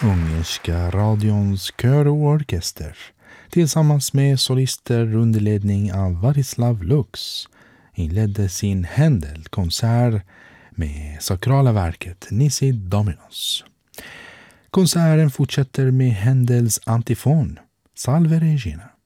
Ungerska radions kör och orkester tillsammans med solister under ledning av Varislav Lux inledde sin Händel-konsert med sakrala verket Nisi Dominos. Konserten fortsätter med Händels antifon Salve Regina.